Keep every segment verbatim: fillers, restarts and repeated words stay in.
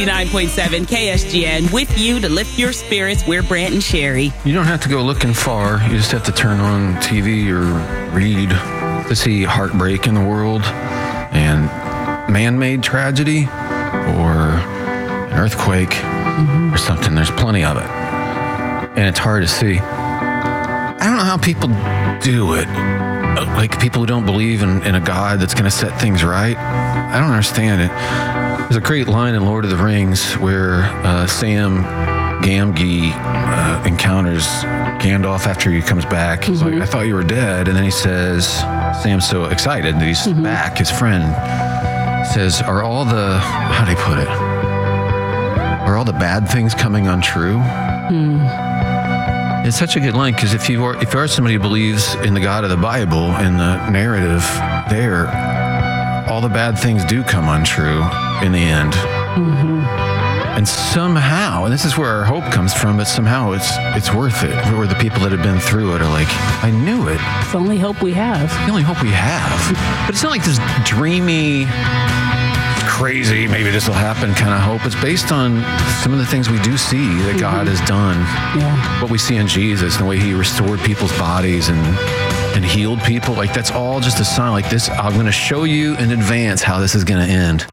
nine point seven K S G N with you to lift your spirits. We're Brant and Sherry. You don't have to go looking far. You just have to turn on T V or read to see heartbreak in the world and man-made tragedy or an earthquake mm-hmm. or something. There's plenty of it. And it's hard to see. I don't know how people do it. Like people who don't believe in, in a God that's going to set things right. I don't understand it. There's a great line in Lord of the Rings where uh, Sam Gamgee uh, encounters Gandalf after he comes back. He's mm-hmm. like, I thought you were dead. And then he says, Sam's so excited that he's mm-hmm. back. His friend says, are all the, how do you put it? Are all the bad things coming untrue? Mm. It's such a good line because if you are if you are somebody who believes in the God of the Bible and the narrative there, all the bad things do come untrue in the end. Mm-hmm. And somehow, and this is where our hope comes from, but somehow it's it's worth it. Where the people that have been through it are like, I knew it. It's the only hope we have. The only hope we have. But it's not like this dreamy, crazy, maybe this will happen kind of hope. It's based on some of the things we do see that mm-hmm. God has done. Yeah. What we see in Jesus and the way he restored people's bodies and and healed people. Like that's all just a sign like this. I'm going to show you in advance how this is going to end.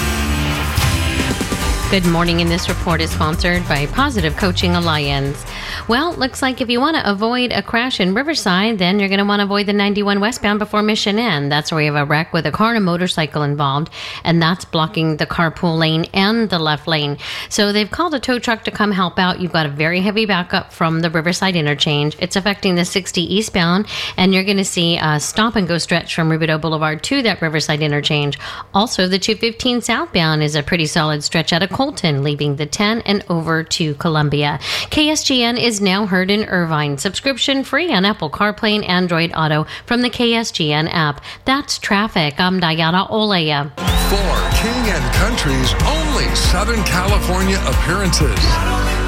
Good morning, and this report is sponsored by Positive Coaching Alliance. Well, looks like if you want to avoid a crash in Riverside, then you're going to want to avoid the ninety-one westbound before Mission Inn. That's where we have a wreck with a car and a motorcycle involved, and that's blocking the carpool lane and the left lane. So they've called a tow truck to come help out. You've got a very heavy backup from the Riverside interchange. It's affecting the sixty eastbound, and you're going to see a stop-and-go stretch from Rubidoux Boulevard to that Riverside interchange. Also, the two fifteen southbound is a pretty solid stretch out of Colton, leaving the ten and over to Columbia. K S G N is now heard in Irvine. Subscription free on Apple CarPlay and Android Auto from the K S G N app. That's traffic. I'm Diana Olea. For King and Country's only Southern California appearances.